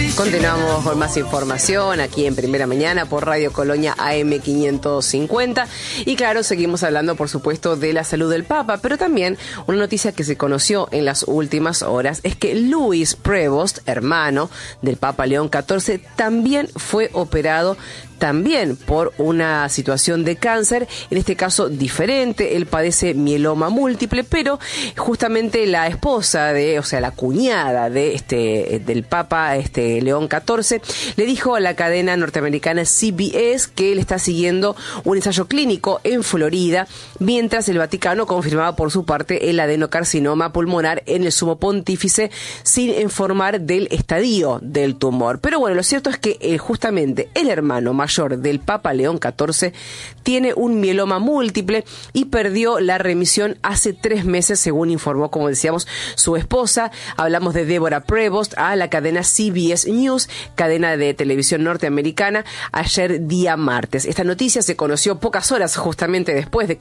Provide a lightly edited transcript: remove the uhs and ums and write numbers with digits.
Continuamos con más información aquí en Primera Mañana por Radio Colonia AM550 y claro, seguimos hablando por supuesto de la salud del Papa, pero también una noticia que se conoció en las últimas horas es que Luis Prevost, hermano del Papa León XIV, también fue operado también por una situación de cáncer, en este caso diferente. Él padece mieloma múltiple, pero justamente la esposa la cuñada del Papa León XIV le dijo a la cadena norteamericana CBS que él está siguiendo un ensayo clínico en Florida, mientras el Vaticano confirmaba por su parte el adenocarcinoma pulmonar en el sumo pontífice sin informar del estadio del tumor. Pero bueno, lo cierto es que justamente el hermano mayor del Papa León XIV tiene un mieloma múltiple y perdió la remisión hace 3 meses, según informó, como decíamos, su esposa. Hablamos de Deborah Prevost a la cadena CBS News, cadena de televisión norteamericana, ayer día martes. Esta noticia se conoció pocas horas justamente después de